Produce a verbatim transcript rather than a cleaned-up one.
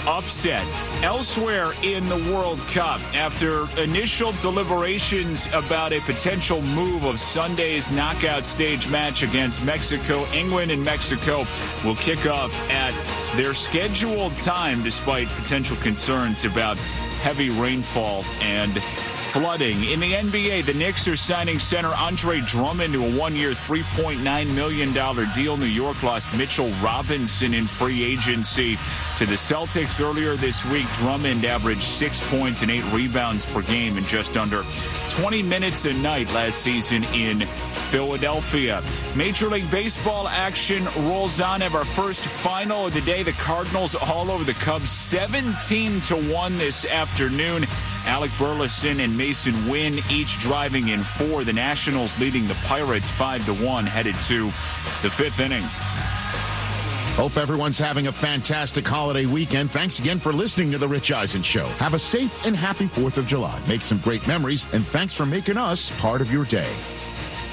upset. Elsewhere in the World Cup, after initial deliberations about a potential move of Sunday's knockout stage match against Mexico, England and Mexico will kick off at their scheduled time despite potential concerns about heavy rainfall and flooding. In the N B A, the Knicks are signing center Andre Drummond to a one-year, three point nine million dollars deal. New York lost Mitchell Robinson in free agency to the Celtics earlier this week. Drummond averaged six points and eight rebounds per game in just under twenty minutes a night last season in Philadelphia. Major League Baseball action rolls on. Have our first final of the day. The Cardinals all over the Cubs, seventeen to one this afternoon. Alec Burleson and Mason Wynn each driving in four. The Nationals leading the Pirates five to one, headed to the fifth inning. Hope everyone's having a fantastic holiday weekend. Thanks again for listening to The Rich Eisen Show. Have a safe and happy fourth of July. Make some great memories, and thanks for making us part of your day.